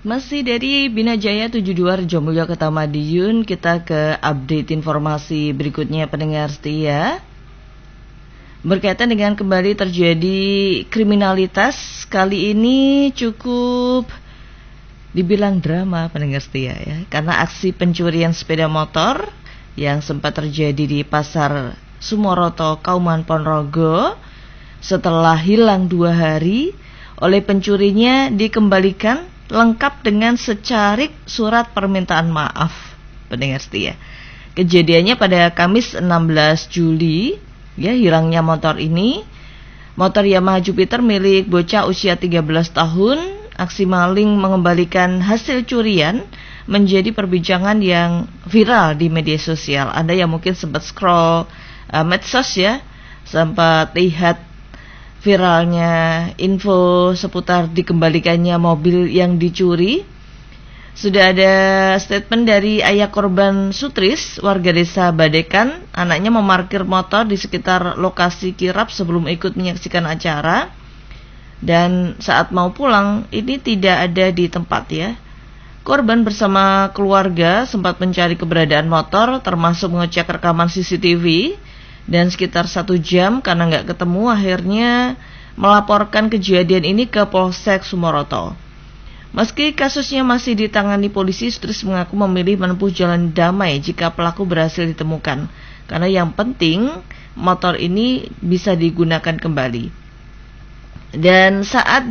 Masih dari Bina Jaya 72 Rejomulyo Kota Madiun, kita ke update informasi berikutnya pendengar setia. Berkaitan dengan kembali terjadi kriminalitas, kali ini cukup dibilang drama pendengar setia ya, karena aksi pencurian sepeda motor yang sempat terjadi di Pasar Sumoroto, Kauman Ponorogo, setelah hilang 2 hari, oleh pencurinya dikembalikan lengkap dengan secarik surat permintaan maaf pendengar setia. Kejadiannya pada Kamis 16 Juli ya, hilangnya motor ini, motor Yamaha Jupiter milik bocah usia 13 tahun. Aksi maling mengembalikan hasil curian menjadi perbincangan yang viral di media sosial. Anda yang mungkin sempat scroll medsos ya, sempat lihat viralnya info seputar dikembalikannya mobil yang dicuri. Sudah ada statement dari ayah korban Sutris, warga desa Badekan. Anaknya memarkir motor di sekitar lokasi kirap sebelum ikut menyaksikan acara, dan saat mau pulang ini tidak ada di tempat ya. Korban bersama keluarga sempat mencari keberadaan motor, termasuk mengecek rekaman CCTV. Dan sekitar 1 jam karena nggak ketemu, akhirnya melaporkan kejadian ini ke Polsek Sumoroto. Meski kasusnya masih ditangani polisi, Sutris mengaku memilih menempuh jalan damai jika pelaku berhasil ditemukan, karena yang penting motor ini bisa digunakan kembali. Dan saat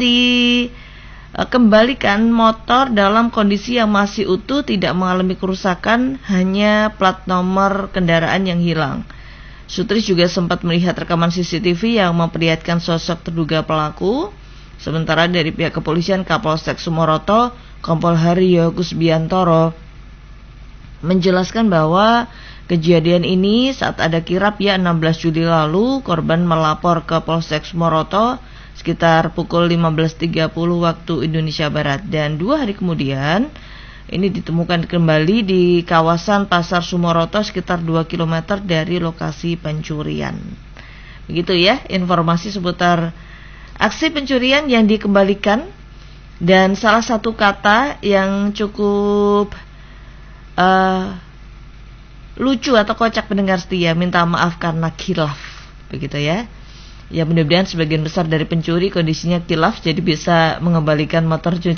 dikembalikan, motor dalam kondisi yang masih utuh, tidak mengalami kerusakan, hanya plat nomor kendaraan yang hilang. Sutris juga sempat melihat rekaman CCTV yang memperlihatkan sosok terduga pelaku. Sementara dari pihak kepolisian, Kapolsek Sumoroto, Kompol Haryo Kusbiantoro, menjelaskan bahwa kejadian ini saat ada kirap ya 16 Juli lalu. Korban melapor ke Polsek Sumoroto sekitar pukul 15.30 waktu Indonesia Barat, dan 2 hari kemudian ini ditemukan kembali di kawasan Pasar Sumoroto sekitar 2 km dari lokasi pencurian. Begitu ya informasi seputar aksi pencurian yang dikembalikan. Dan salah satu kata yang cukup lucu atau kocak pendengar setia, minta maaf karena khilaf. Begitu ya. Ya mudah-mudahan sebagian besar dari pencuri kondisinya khilaf, jadi bisa mengembalikan motor